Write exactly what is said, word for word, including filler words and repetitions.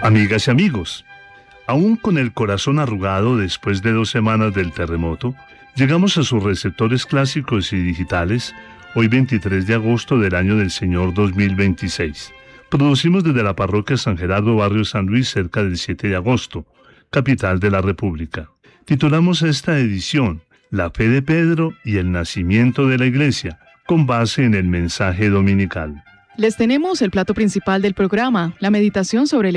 Amigas y amigos, aún con el corazón arrugado después de dos semanas del terremoto, llegamos a sus receptores clásicos y digitales hoy veintitrés de agosto del año del Señor dos mil veintiséis. Producimos desde la parroquia San Gerardo, barrio San Luis, cerca del siete de agosto, capital de la República. Titulamos esta edición La fe de Pedro y el nacimiento de la Iglesia, con base en el mensaje dominical. Les tenemos el plato principal del programa, la meditación sobre el